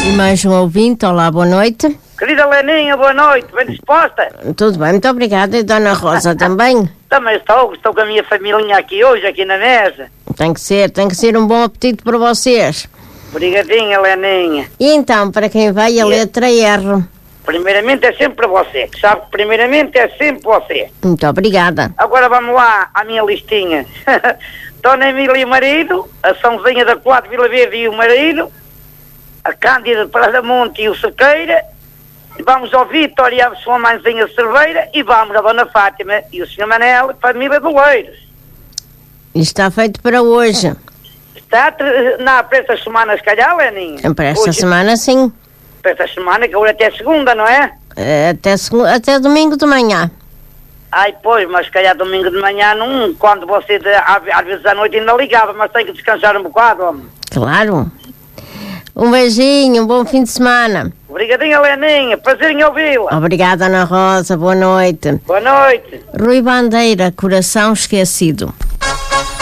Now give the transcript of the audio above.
E mais um ouvinte, olá, boa noite. Querida Leninha, boa noite, bem disposta? Tudo bem, muito obrigada. E Dona Rosa também? Também estou com a minha família aqui hoje, aqui na mesa. Tem que ser um bom apetite para vocês. Obrigadinha, Leninha. E então, para quem vai a letra R? Primeiramente é sempre para você, que sabe que primeiramente é sempre você. Muito obrigada. Agora vamos lá à minha listinha. Dona Emília e o marido, a Sãozinha da Coate Vila Verde e o marido, a Cândida de Pradamonte e o Sequeira, e vamos ao Vítor e a sua mãezinha Cerveira, e vamos à Dona Fátima e o Sr. Manel, família do Leiros. Isto está feito para hoje. Está para esta semana, se calhar, Leninha? Para esta semana, sim. Para esta semana, que agora até segunda, não é? Até domingo de manhã. Ai, pois, mas se calhar domingo de manhã, não, quando você, às vezes à noite ainda ligava, mas tem que descansar um bocado, homem. Claro. Um beijinho, um bom fim de semana. Obrigadinha, Leninha, prazer em ouvi-la. Obrigada, Ana Rosa, boa noite. Boa noite. Rui Bandeira, Coração Esquecido.